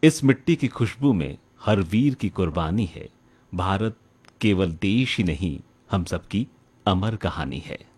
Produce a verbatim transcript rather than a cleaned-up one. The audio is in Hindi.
इस मिट्टी की खुशबू में हर वीर की कुर्बानी है। भारत केवल देश ही नहीं, हम सबकी अमर कहानी है।